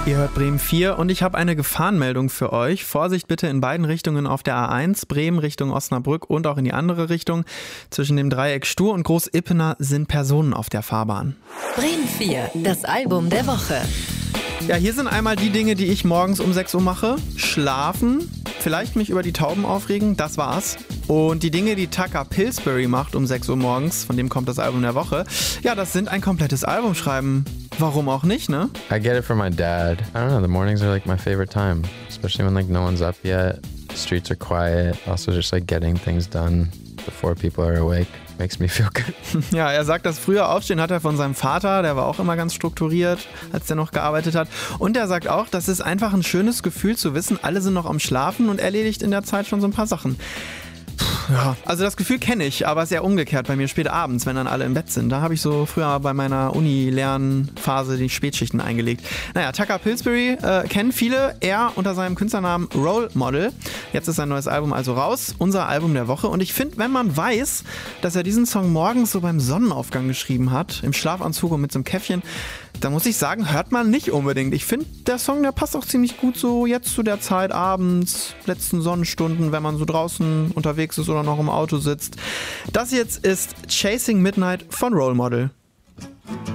Ihr hört Bremen 4 und ich habe eine Gefahrenmeldung für euch. Vorsicht bitte in beiden Richtungen auf der A1, Bremen Richtung Osnabrück und auch in die andere Richtung. Zwischen dem Dreieck Stur und Groß-Ippener sind Personen auf der Fahrbahn. Bremen 4, das Album der Woche. Ja, hier sind einmal die Dinge, die ich morgens um 6 Uhr mache. Schlafen, vielleicht mich über die Tauben aufregen, das war's. Und die Dinge, die Tucker Pillsbury macht um 6 Uhr morgens, von dem kommt das Album der Woche, ja, das sind ein komplettes Album schreiben. Warum auch nicht, ne? I get it from my dad. I don't know, the mornings are like my favorite time, especially when like no one's up yet. The streets are quiet. Also just like getting things done before people are awake. Makes me feel good. Ja, er sagt, das frühe Aufstehen hat er von seinem Vater, der war auch immer ganz strukturiert, als der noch gearbeitet hat. Und er sagt auch, das ist einfach ein schönes Gefühl zu wissen, alle sind noch am Schlafen und erledigt in der Zeit schon so ein paar Sachen. Ja, also das Gefühl kenne ich, aber sehr umgekehrt bei mir spät abends, wenn dann alle im Bett sind. Da habe ich so früher bei meiner Uni-Lernphase die Spätschichten eingelegt. Naja, Tucker Pillsbury kennen viele, er unter seinem Künstlernamen Role Model. Jetzt ist sein neues Album also raus, unser Album der Woche. Und ich finde, wenn man weiß, dass er diesen Song morgens so beim Sonnenaufgang geschrieben hat, im Schlafanzug und mit so einem Käffchen, da muss ich sagen, hört man nicht unbedingt. Ich finde, der Song, der passt auch ziemlich gut so jetzt zu der Zeit abends, letzten Sonnenstunden, wenn man so draußen unterwegs ist oder noch im Auto sitzt. Das jetzt ist Chasing Midnight von Role Model.